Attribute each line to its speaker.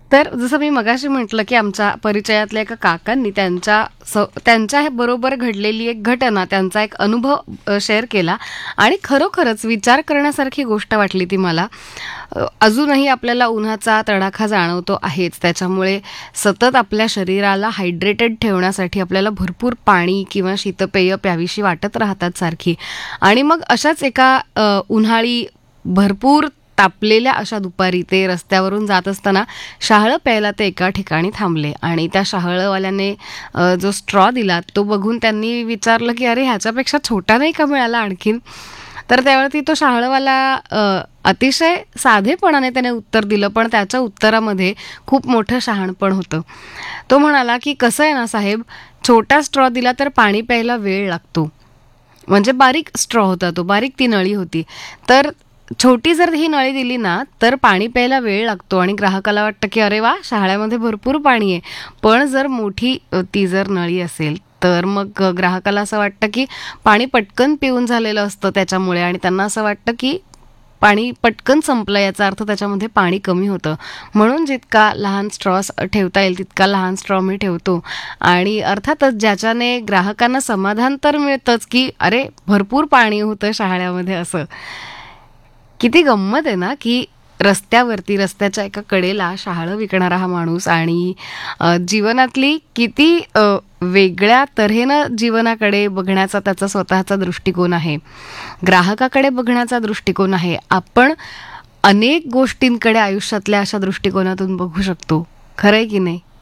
Speaker 1: तर जसं मी मगाशी म्हटलं, की आमच्या परिचयातल्या एका काकांनी त्यांच्या बरोबर घडलेली एक घटना, त्यांचा एक अनुभव शेअर केला आणि खरोखरच विचार करण्यासारखी गोष्ट वाटली ती मला. अजूनही आपल्याला उन्हाचा तडाखा जाणवतो आहेच. त्याच्यामुळे सतत आपल्या शरीराला हायड्रेटेड ठेवण्यासाठी आपल्याला भरपूर पाणी किंवा शीतपेय प्यावीशी वाटत राहतात सारखी. आणि मग अशाच एका उन्हाळी भरपूर तापलेल्या अशा दुपारी ते रस्त्यावरून जात असताना शहाळं प्यायला ते एका ठिकाणी थांबले आणि त्या शहाळंवाल्याने जो स्ट्रॉ दिला तो बघून त्यांनी विचारलं की अरे ह्याच्यापेक्षा छोटा नाही का मिळाला आणखीन. तर त्यावेळी तो शहाळंवाला अतिशय साधेपणाने त्याने उत्तर दिलं, पण त्याच्या उत्तरामध्ये खूप मोठं शहाणपण होतं. तो म्हणाला की कसं आहे ना साहेब, छोटा स्ट्रॉ दिला तर पाणी प्यायला वेळ लागतो. म्हणजे बारीक स्ट्रॉ होता तो, बारीक ती नळी होती. तर छोटी जर ही नळी दिली ना तर पाणी प्यायला वेळ लागतो आणि ग्राहकाला वाटतं की अरे वा, शहाळ्यामध्ये भरपूर पाणी आहे. पण जर मोठी ती जर नळी असेल तर मग ग्राहकाला असं वाटतं की पाणी पटकन पिऊन झालेलं असतं त्याच्यामुळे, आणि त्यांना असं वाटतं की पाणी पटकन संपलं, याचा अर्थ त्याच्यामध्ये पाणी कमी होतं. म्हणून जितका लहान स्ट्रॉ ठेवता येईल तितका लहान स्ट्रॉ मी ठेवतो. आणि अर्थातच ज्याच्याने ग्राहकांना समाधान तर मिळतंच की अरे भरपूर पाणी होतं शहाळ्यामध्ये असं. किती गंमत आहे ना, की रस्त्याच्या एका कडेला शहाळं विकणारा हा माणूस आणि जीवनातली किती वेगळ्या तऱ्हेनं जीवनाकडे बघण्याचा त्याचा स्वतःचा दृष्टिकोन आहे, ग्राहकाकडे बघण्याचा दृष्टिकोन आहे. आपण अनेक गोष्टींकडे आयुष्यातल्या अशा दृष्टिकोनातून बघू शकतो, खरंय की नाही?